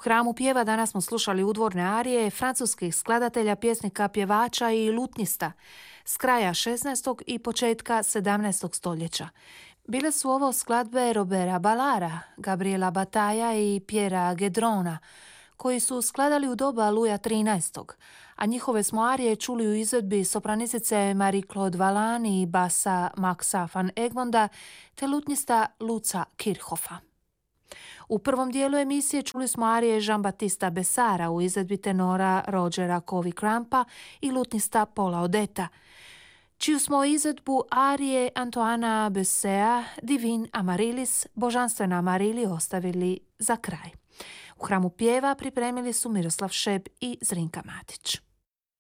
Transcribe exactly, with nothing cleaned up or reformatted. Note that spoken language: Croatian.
Hramu pjeva danas smo slušali udvorne arije francuskih skladatelja, pjesnika, pjevača i lutnjista s kraja šesnaestog i početka sedamnaestog stoljeća. Bile su ovo skladbe Roberta Ballara, Gabriela Bataja i Piera Gedrona, koji su skladali u doba Luja trinaestog, a njihove smo arije čuli u izvedbi sopranisice Marie-Claude Valland i basa Maxa van Egmonda te lutnjista Luca Kirchhoffa. U prvom dijelu emisije čuli smo arije Jean-Baptista Bessara u izvedbi tenora Rogera Covi-Crampa i lutnjista Paula Odetta, čiju smo izvedbu arije Antoana Bessea Divin Amarilis, Božanstvena Amarili, ostavili za kraj. U Hramu pjeva pripremili su Miroslav Šeb i Zrinka Matić.